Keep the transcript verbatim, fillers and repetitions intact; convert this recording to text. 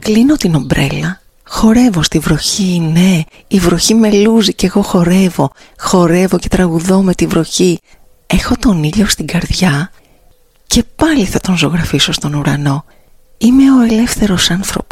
Κλείνω την ομπρέλα, χορεύω στη βροχή, ναι, η βροχή με λούζει και εγώ χορεύω, χορεύω και τραγουδώ με τη βροχή. Έχω τον ήλιο στην καρδιά και πάλι θα τον ζωγραφίσω στον ουρανό. Είμαι ο ελεύθερος άνθρωπος.